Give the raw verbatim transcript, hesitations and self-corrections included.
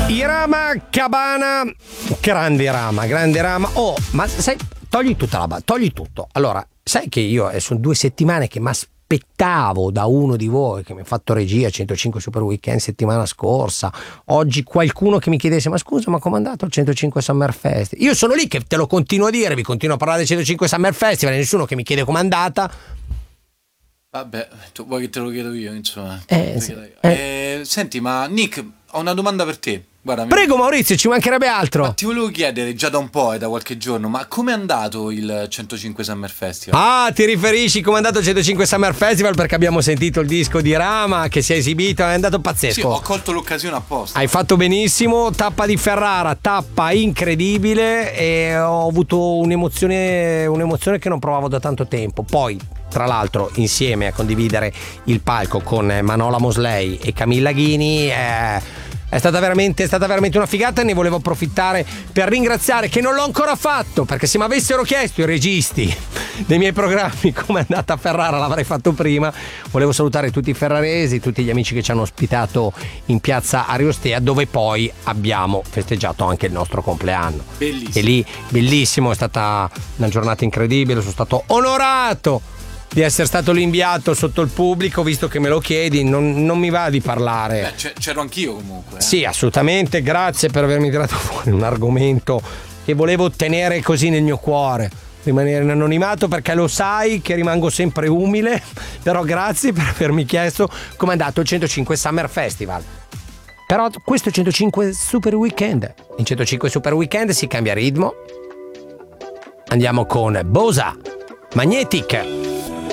Irama Cabana, grande Rama, grande Rama. Oh, ma sai, togli tutta la ba- togli tutto. Allora, sai che io eh, sono due settimane che mi aspettavo da uno di voi che mi ha fatto regia centocinque Super Weekend settimana scorsa. Oggi qualcuno che mi chiedesse: ma scusa, ma com'è andato il centocinque Summer Festival? Io sono lì che te lo continuo a dire, vi continuo a parlare del centocinque Summer Festival e nessuno che mi chiede com'è andata. Vabbè, tu vuoi che te lo chiedo io, insomma. Eh, sì. eh. Eh, senti, ma Nick, ho una domanda per te. Guarda, prego Maurizio, ci mancherebbe altro. Ma ti volevo chiedere già da un po' e da qualche giorno, ma com'è andato il centocinque Summer Festival? Ah, ti riferisci com'è andato il centocinque Summer Festival, perché abbiamo sentito il disco di Rama che si è esibito, è andato pazzesco. Sì, ho colto l'occasione apposta. Hai fatto benissimo, tappa di Ferrara, tappa incredibile, e ho avuto un'emozione, un'emozione che non provavo da tanto tempo. Poi, tra l'altro, insieme a condividere il palco con Manola Mosley e Camilla Ghini, eh, È stata veramente, è stata veramente una figata, e ne volevo approfittare per ringraziare, che non l'ho ancora fatto, perché se mi avessero chiesto i registi dei miei programmi come è andata a Ferrara l'avrei fatto prima. Volevo salutare tutti i ferraresi, tutti gli amici che ci hanno ospitato in piazza Ariostea, dove poi abbiamo festeggiato anche il nostro compleanno. Bellissimo. E lì, bellissimo, è stata una giornata incredibile, sono stato onorato di essere stato l'inviato sotto il pubblico, visto che me lo chiedi, non, non mi va di parlare. Beh, c'ero anch'io comunque. Eh? Sì, assolutamente, grazie per avermi tirato fuori un argomento che volevo tenere così nel mio cuore, rimanere in anonimato, perché lo sai che rimango sempre umile, però grazie per avermi chiesto com'è andato il centocinque Summer Festival. Però questo centocinque Super Weekend, in centocinque Super Weekend si cambia ritmo, andiamo con Bosa, Magnetic.